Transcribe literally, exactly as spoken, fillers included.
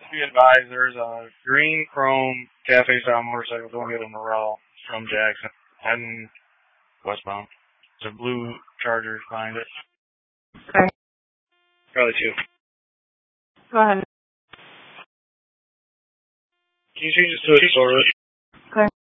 Be advised, there's a green chrome cafe style motorcycle going to Morel from Jackson, heading westbound. There's a blue Charger behind it. Okay. Probably two. Go ahead. Can you change it to a Taurus? Okay.